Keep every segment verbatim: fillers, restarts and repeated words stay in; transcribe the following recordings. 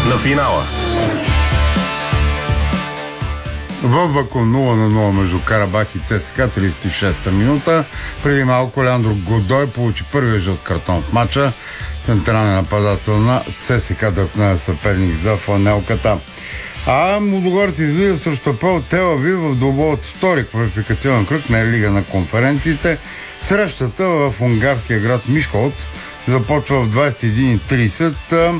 на финала. В Баку нула на нула между Карабах и ЦСКА, тридесет и шеста минута. Преди малко Леандро Годой получи първия жълт картон в матча. Централен нападател на ЦСКА дръпна съперник за фланелката. А Лудогорец излиза срещу АПОЕЛ Тел Авив в двубой от втори квалификационен кръг на Лига на конференциите. Срещата в унгарския град Мишколц започва в двадесет и един и тридесет.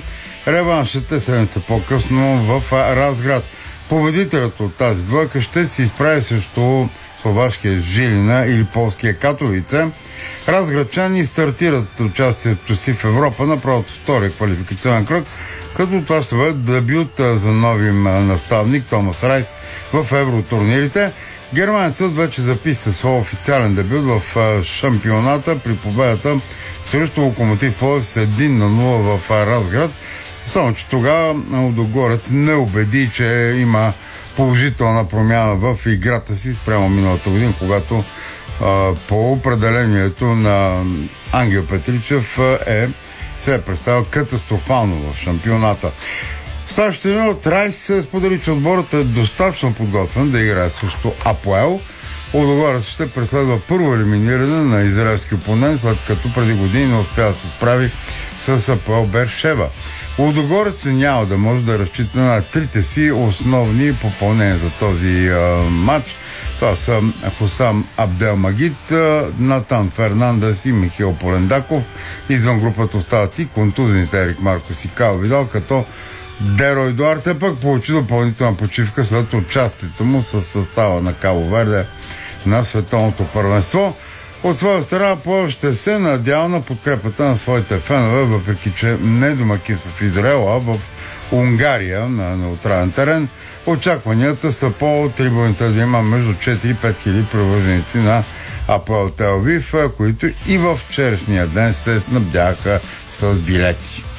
Реваншът е седмица по-късно в Разград. Победителят от тази двойка ще се изправи срещу словашкия Жилина или полския Катовице. Разградчани стартират участието си в Европа направо от втория квалификационен кръг, като това ще бъде дебют за нови наставник Томас Райс в евротурнирите. Германецът вече записа своя официален дебют в шампионата при победата срещу Локомотив Пловдив с един на нула в Разград. Само че тогава Лудогорец не убеди, че има положителна промяна в играта си спрямо миналата година, когато а, по определението на Ангел Петричев е се е представил катастрофално в шампионата. Старшите тренер от Райс сподели, че отборът е достатъчно подготвен да играе срещу АПОЕЛ. Лудогорец ще преследва първо елиминиране на израелски опонент, след като преди години не успя да се справи с АПОЕЛ Бершева. Лудогорец няма да може да разчита на трите си основни попълнения за този а, матч. Това са Хосам Абделмагид, Натан Фернандес и Михаил Полендаков. Извън групата остават и контузните Ерик Маркос и Кайл Видал, като Деро Едуард пък получи допълнителна почивка след участието му с състава на Кабо Верде на световното първенство. От своя страна АПОЕЛ ще се надява на подкрепата на своите фенове, въпреки че не домакин са в Израел, а в Унгария на неутрален терен. Очакванията са по трибуните да има между четири и пет хиляди привърженици на АПОЕЛ Тел Авив, които и във вчерашния ден се снабдяха с билети.